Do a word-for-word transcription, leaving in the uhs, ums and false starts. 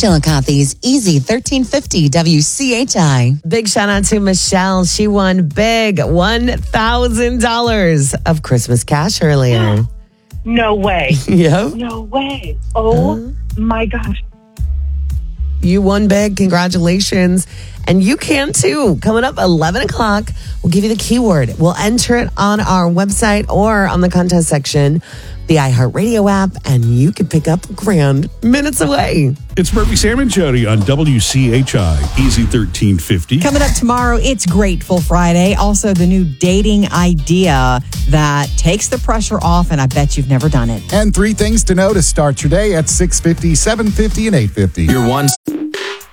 Chillicothe's Easy thirteen fifty W C H I. Big shout out to Michelle. She won big one thousand dollars of Christmas cash earlier. No way. Yep. No way. Oh, my gosh. You won big. Congratulations. And you can too. Coming up eleven o'clock, we'll give you the keyword. We'll enter it on our website or on the contest section, the iHeartRadio app, and you can pick up a grand minutes away. It's Murphy, Sam, and Jody on W C H I, Easy thirteen fifty. Coming up tomorrow, it's Grateful Friday. Also, the new dating idea that takes the pressure off, and I bet you've never done it. And three things to know to start your day at six fifty, seven fifty, and eight fifty. Your one.